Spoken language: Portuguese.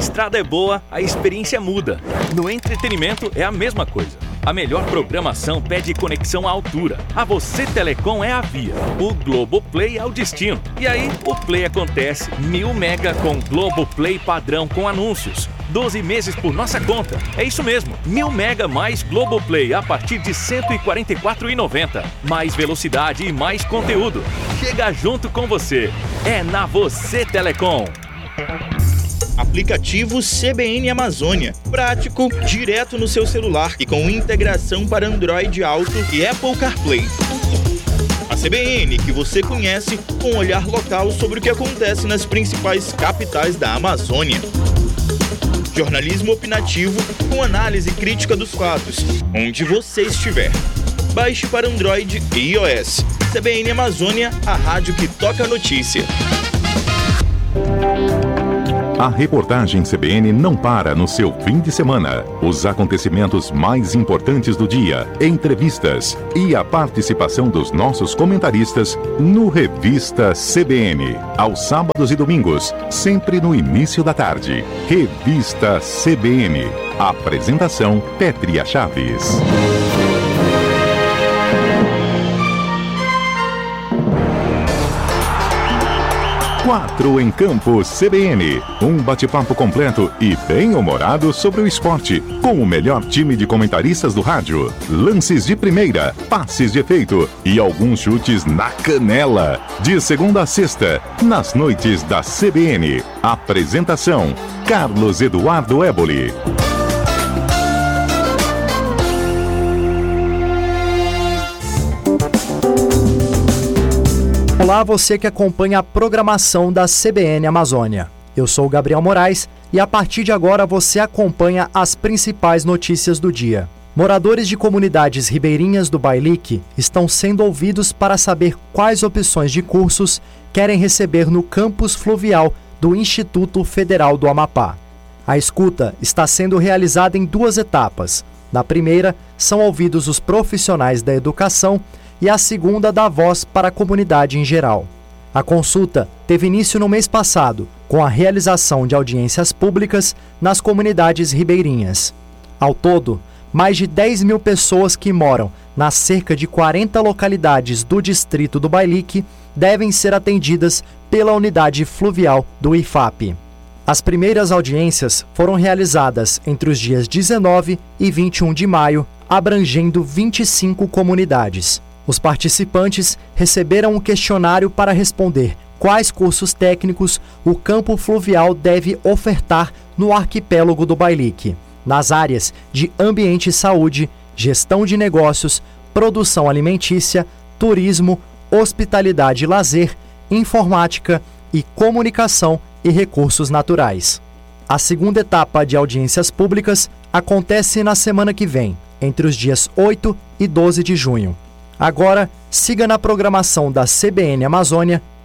estrada é boa, a experiência muda. No entretenimento é a mesma coisa. A melhor programação pede conexão à altura. A Você Telecom é a via. O Globoplay é o destino. E aí, o Play acontece. 1000 mega com Globoplay padrão com anúncios. 12 meses por nossa conta. É isso mesmo. 1000 mega mais Globoplay a partir de R$ 144,90. Mais velocidade e mais conteúdo. Chega junto com você. É na Você Telecom. Aplicativo CBN Amazônia. Prático, direto no seu celular e com integração para Android Auto e Apple CarPlay. A CBN que você conhece com um olhar local sobre o que acontece nas principais capitais da Amazônia. Jornalismo opinativo com análise crítica dos fatos, onde você estiver. Baixe para Android e iOS. CBN Amazônia, a rádio que toca a notícia. A reportagem CBN não para no seu fim de semana. Os acontecimentos mais importantes do dia, entrevistas e a participação dos nossos comentaristas no Revista CBN. Aos sábados e domingos, sempre no início da tarde. Revista CBN. Apresentação Pétria Chaves. 4 em Campo CBN. Um bate-papo completo e bem-humorado sobre o esporte, com o melhor time de comentaristas do rádio. Lances de primeira, passes de efeito e alguns chutes na canela. De segunda a sexta, nas noites da CBN. Apresentação: Carlos Eduardo Éboli. Olá, você que acompanha a programação da CBN Amazônia. Eu sou o Gabriel Moraes e a partir de agora você acompanha as principais notícias do dia. Moradores de comunidades ribeirinhas do Bailique estão sendo ouvidos para saber quais opções de cursos querem receber no campus fluvial do Instituto Federal do Amapá. A escuta está sendo realizada em 2 etapas. Na primeira, são ouvidos os profissionais da educação e a segunda dá voz para a comunidade em geral. A consulta teve início no mês passado, com a realização de audiências públicas nas comunidades ribeirinhas. Ao todo, mais de 10 mil pessoas que moram nas cerca de 40 localidades do distrito do Bailique devem ser atendidas pela unidade fluvial do IFAP. As primeiras audiências foram realizadas entre os dias 19 e 21 de maio, abrangendo 25 comunidades. Os participantes receberam um questionário para responder quais cursos técnicos o campo fluvial deve ofertar no arquipélago do Bailique, nas áreas de ambiente e saúde, gestão de negócios, produção alimentícia, turismo, hospitalidade e lazer, informática e comunicação e recursos naturais. A segunda etapa de audiências públicas acontece na semana que vem, entre os dias 8 e 12 de junho. Agora, siga na programação da CBN Amazônia